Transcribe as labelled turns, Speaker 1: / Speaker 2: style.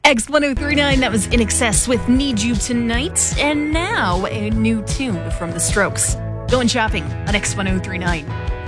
Speaker 1: X1039, that was In Excess with Need You Tonight. And now a new tune from The Strokes. Going shopping on X1039.